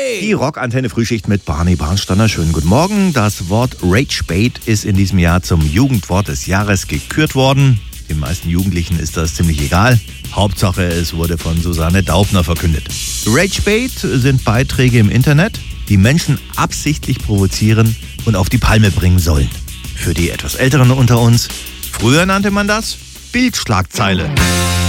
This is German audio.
Die Rockantenne Frühschicht mit Barney Barnsteiner. Schönen guten Morgen. Das Wort Ragebait ist in diesem Jahr zum Jugendwort des Jahres gekürt worden. Den meisten Jugendlichen ist das ziemlich egal. Hauptsache, es wurde von Susanne Daubner verkündet. Ragebait sind Beiträge im Internet, die Menschen absichtlich provozieren und auf die Palme bringen sollen. Für die etwas Älteren unter uns, früher nannte man das Bildschlagzeile.